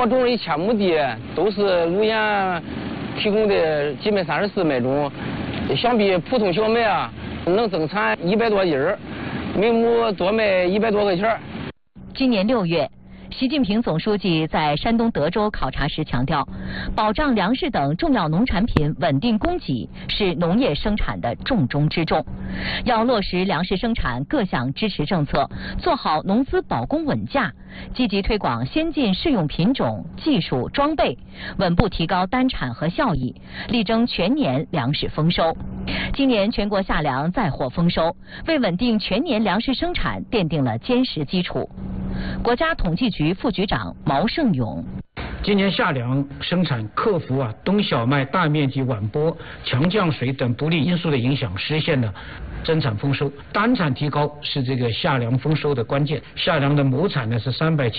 播种的千亩地都是乳研提供的基本34麦种，相比普通小麦啊，能增产100多斤儿，每亩多卖100多块钱。 今年6月。习近平总书记在山东德州考察时强调，保障粮食等重要农产品稳定供给是农业生产的重中之重。要落实粮食生产各项支持政策，做好农资保供稳价，积极推广先进适用品种、技术、装备，稳步提高单产和效益，力争全年粮食丰收。今年全国夏粮再获丰收，为稳定全年粮食生产奠定了坚实基础。国家统计局副局长毛胜勇： 今年夏粮生产克服冬小麦大面积晚播、强降水等不利因素的影响，实现了增产丰收。单产提高是这个夏粮丰收的关键。夏粮的亩产呢是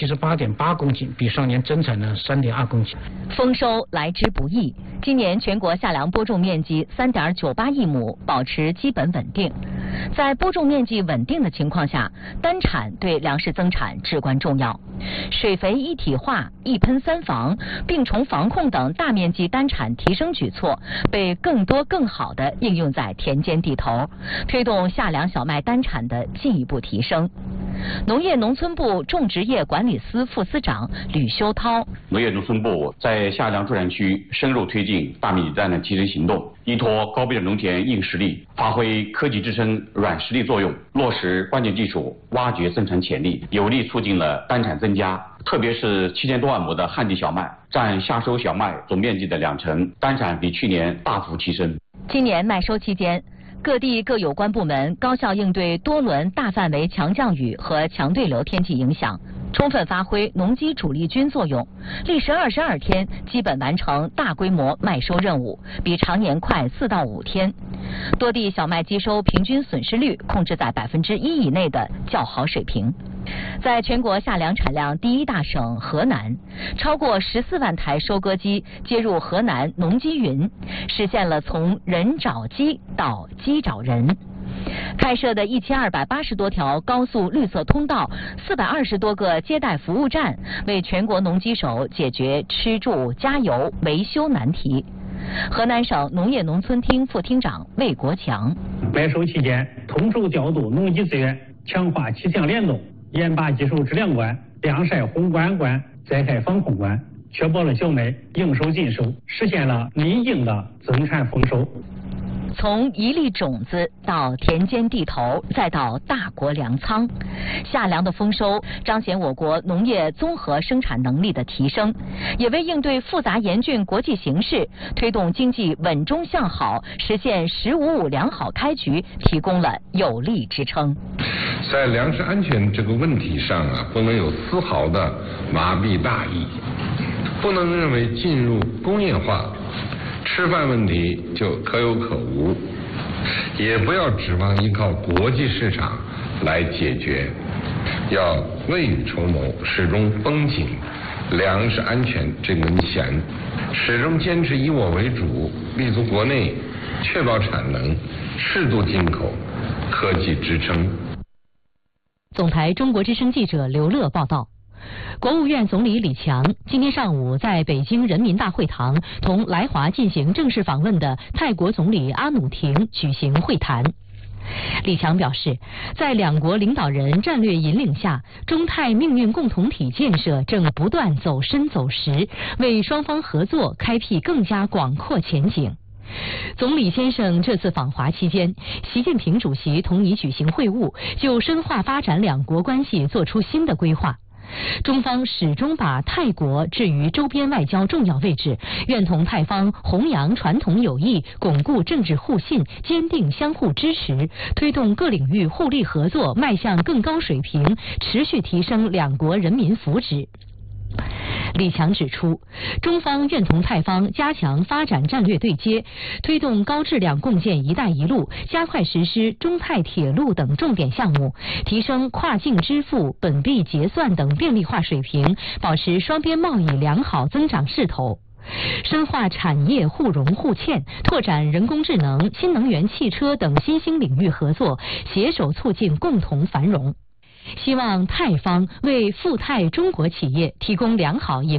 378.8公斤，比上年增产了3.2公斤。 丰收来之不易，今年全国夏粮播种面积3.98亿亩，保持基本稳定。在播种面积稳定的情况下，单产对粮食增产至关重要。水肥一体化、一喷三防、病虫防控等大面积单产提升举措被更多更好地应用在田间地头，推动夏粮小麦单产的进一步提升。农业农村部种植业管理司副司长吕修涛： 农业农村部在夏粮助产区深入推进大面积单的提升行动，依托高标准农田硬实力，发挥科技支撑软实力作用，落实关键技术，挖掘增产潜力，有力促进了单产增加。特别是7000多万亩的旱地小麦，占夏收小麦总面积的2成，单产比去年大幅提升。 今年麦收期间，各地各有关部门高效应对多轮大范围强降雨和强对流天气影响，充分发挥农机主力军作用，历时22天基本完成大规模麦收任务，比常年快4到5天。多地小麦机收平均损失率控制在1%以内的较好水平。在全国夏粮产量第1大省河南，超过14万台收割机接入河南农机云，实现了从人找机到机找人。开设的1280多条高速绿色通道，420多个接待服务站，为全国农机手解决吃住加油维修难题。河南省农业农村厅副厅长魏国强： 麦收期间，统筹调度农机资源，强化气象联动，严把技术质量关、晾晒烘干关、灾害防控关，确保了小麦应收尽收，实现了稳定的增产丰收。 从一粒种子到田间地头，再到大国粮仓，夏粮的丰收彰显我国农业综合生产能力的提升，也为应对复杂严峻国际形势、推动经济稳中向好、实现“15+5”良好开局提供了有力支撑。 在粮食安全这个问题上不能有丝毫的麻痹大意，不能认为进入工业化吃饭问题就可有可无，也不要指望依靠国际市场来解决，要未雨绸缪，始终绷紧粮食安全这根弦，始终坚持以我为主，立足国内，确保产能，适度进口，科技支撑。 总台中国之声记者刘乐报道。国务院总理李强今天上午在北京人民大会堂同来华进行正式访问的泰国总理阿努廷举行会谈。李强表示，在两国领导人战略引领下，中泰命运共同体建设正不断走深走实，为双方合作开辟更加广阔前景。总理先生这次访华期间，习近平主席同你举行会晤，就深化发展两国关系作出新的规划。中方始终把泰国置于周边外交重要位置，愿同泰方弘扬传统友谊，巩固政治互信，坚定相互支持，推动各领域互利合作迈向更高水平，持续提升两国人民福祉。李强指出，中方愿同泰方加强发展战略对接，推动高质量共建“一带一路”，加快实施中泰铁路等重点项目，提升跨境支付、本币结算等便利化水平，保持双边贸易良好增长势头。深化产业互融互嵌，拓展人工智能、新能源汽车等新兴领域合作，携手促进共同繁荣。希望泰方为赴泰中国企业提供良好营